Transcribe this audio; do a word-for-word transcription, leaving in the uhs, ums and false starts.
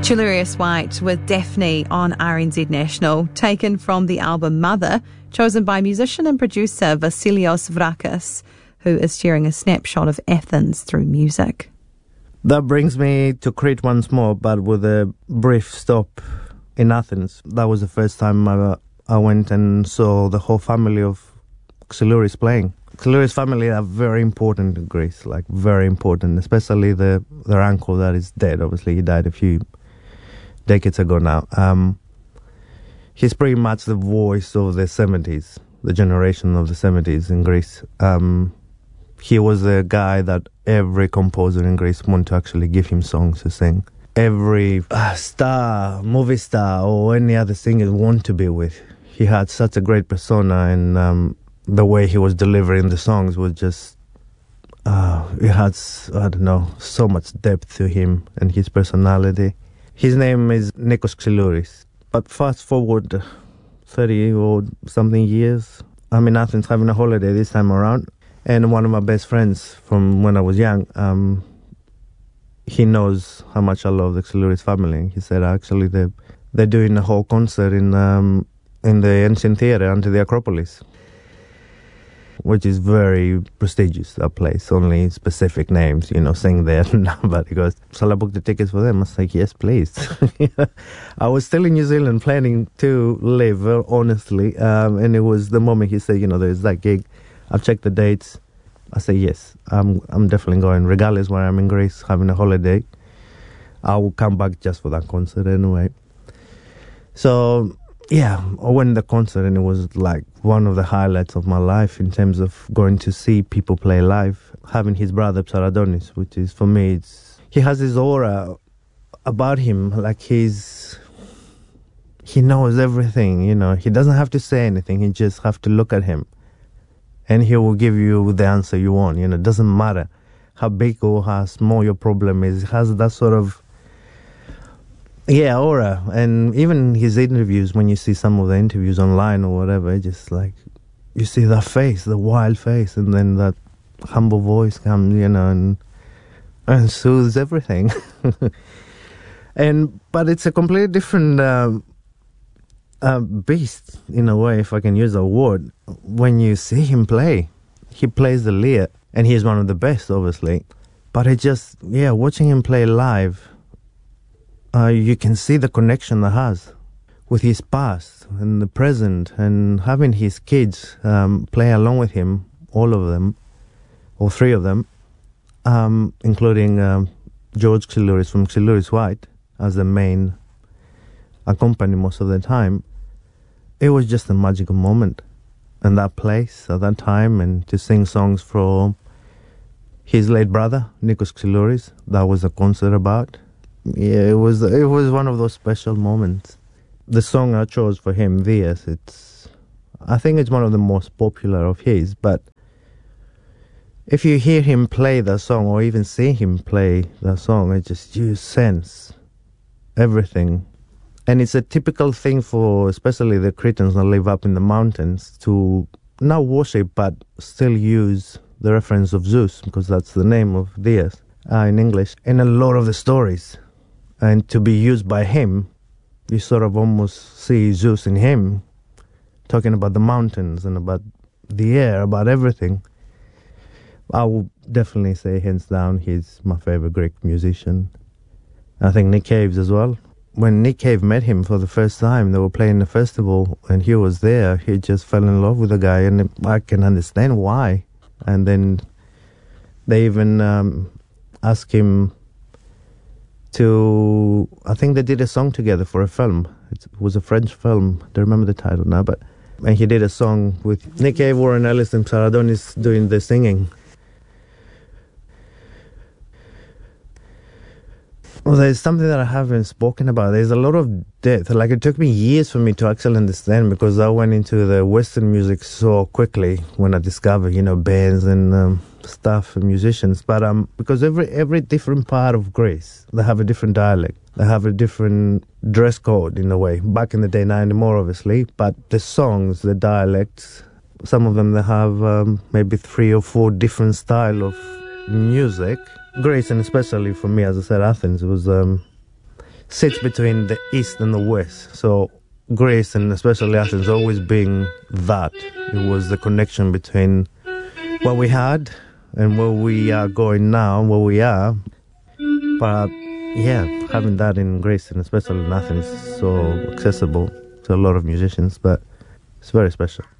Chilurious White with Daphne on R N Z National, taken from the album Mother, chosen by musician and producer Vasilios Vrakis, who is sharing a snapshot of Athens through music. That brings me to Crete once more, but with a brief stop in Athens. That was the first time I, I went and saw the whole family of Xylouris playing. Xylouris family are very important in Greece, like very important, especially the their uncle that is dead. Obviously, he died a few decades ago now. Um, he's pretty much the voice of the seventies, the generation of the seventies in Greece. Um, he was a guy that every composer in Greece wanted to actually give him songs to sing. Every uh, star, movie star, or any other singer want to be with. He had such a great persona, and um, the way he was delivering the songs was just, uh, it had, I don't know, so much depth to him and his personality. His name is Nikos Xylouris. But fast forward thirty or something years, I'm in Athens having a holiday this time around, and one of my best friends from when I was young, um, he knows how much I love the Xylouris family. He said actually they're, they're doing a whole concert in um, in the ancient theatre under the Acropolis, which is very prestigious, that place. Only specific names, you know, sing there. But he goes, shall I book the tickets for them? I was like, yes, please. I was still in New Zealand planning to live, uh, honestly. Um, and it was the moment he said, you know, there's that gig. I've checked the dates. I said, yes, I'm, I'm definitely going. Regardless where I'm in Greece, having a holiday, I will come back just for that concert anyway. So, yeah, I went to the concert, and it was like one of the highlights of my life in terms of going to see people play live. Having his brother Psaradonis, which is, for me, it's, he has this aura about him, like he's, he knows everything, you know. He doesn't have to say anything, he just have to look at him, and he will give you the answer you want, you know. It doesn't matter how big or how small your problem is. He has that sort of, yeah, aura. And even his interviews, when you see some of the interviews online or whatever, it's just like, you see that face, the wild face, and then that humble voice comes, you know, and, and soothes everything. and But it's a completely different uh, uh, beast, in a way, if I can use a word, when you see him play. He plays the lyre, and he's one of the best, obviously. But it just, yeah, watching him play live, Uh, you can see the connection that has with his past and the present, and having his kids um, play along with him, all of them, all three of them, um, including um, George Xylouris from Chilurious White as the main accompaniment most of the time. It was just a magical moment. And that place at that time, and to sing songs for his late brother, Nikos Xylouris, that was a concert about. Yeah, it was it was one of those special moments. The song I chose for him, Dias, it's, I think it's one of the most popular of his, but if you hear him play that song, or even see him play that song, it just, you sense everything. And it's a typical thing for especially the Cretans that live up in the mountains to not worship, but still use the reference of Zeus, because that's the name of Dias uh, in English, in a lot of the stories. And to be used by him, you sort of almost see Zeus in him, talking about the mountains and about the air, about everything. I will definitely say, hands down, he's my favorite Greek musician. I think Nick Cave as well. When Nick Cave met him for the first time, they were playing a festival, and he was there. He just fell in love with the guy, and I can understand why. And then they even um, asked him to, I think they did a song together for a film. It was a French film. I don't remember the title now, but and he did a song with Nick Cave, Warren Ellis, and Psaradonis doing the singing. Well, there's something that I haven't spoken about. There's a lot of depth. Like, it took me years for me to actually understand, because I went into the Western music so quickly when I discovered, you know, bands and um, stuff and musicians. But um, because every every different part of Greece, they have a different dialect. They have a different dress code in a way. Back in the day, not anymore, obviously. But the songs, the dialects, some of them, they have um, maybe three or four different style of music. Greece, and especially for me, as I said, Athens, was um, sits between the east and the west. So Greece, and especially Athens, always being that. It was the connection between what we had and where we are going now, where we are. But yeah, having that in Greece and especially in Athens is so accessible to a lot of musicians, but it's very special.